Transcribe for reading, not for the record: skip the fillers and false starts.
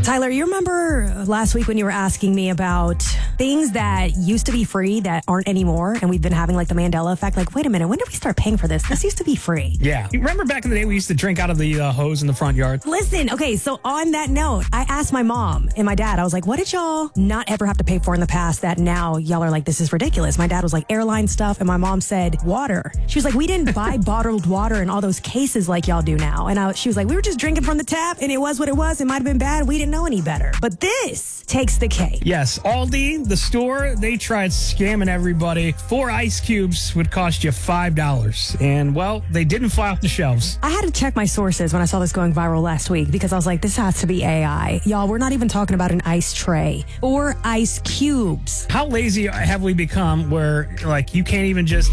Tyler, you remember last week when you were asking me about things that used to be free that aren't anymore, and we've been having like the Mandela effect? Like, wait a minute, when did we start paying for this? This used to be free. Yeah. You remember back in the day we used to drink out of the hose in the front yard? Listen, okay, so on that note, I asked my mom and my dad, I was like, what did y'all not ever have to pay for in the past that now y'all are like, this is ridiculous? My dad was like, airline stuff, and my mom said, water. She was like, we didn't buy bottled water in all those cases like y'all do now. And she was like, we were just drinking from the tap, and it was what it was. It might have been bad. We didn't know any better. But this takes the cake. Yes, Aldi, the store, they tried scamming everybody. 4 ice cubes would cost you $5. And, well, they didn't fly off the shelves. I had to check my sources when I saw this going viral last week because I was like, this has to be AI. Y'all, we're not even talking about an ice tray or ice cubes. How lazy have we become where, like, you can't even just